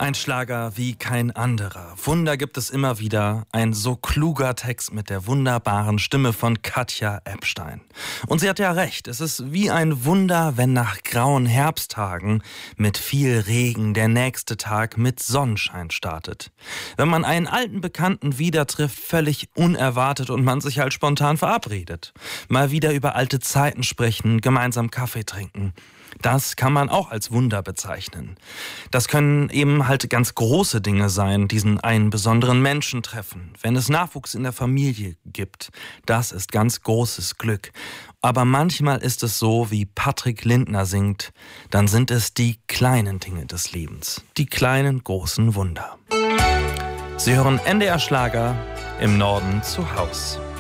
Ein Schlager wie kein anderer. Wunder gibt es immer wieder. Ein so kluger Text mit der wunderbaren Stimme von Katja Ebstein. Und sie hat ja recht. Es ist wie ein Wunder, wenn nach grauen Herbsttagen mit viel Regen der nächste Tag mit Sonnenschein startet. Wenn man einen alten Bekannten wieder trifft, völlig unerwartet und man sich halt spontan verabredet. Mal wieder über alte Zeiten sprechen, gemeinsam Kaffee trinken. Das kann man auch als Wunder bezeichnen. Das können eben halt ganz große Dinge sein, diesen einen besonderen Menschen treffen. Wenn es Nachwuchs in der Familie gibt, das ist ganz großes Glück. Aber manchmal ist es so, wie Patrick Lindner singt, dann sind es die kleinen Dinge des Lebens, die kleinen großen Wunder. Sie hören NDR Schlager im Norden zu Haus.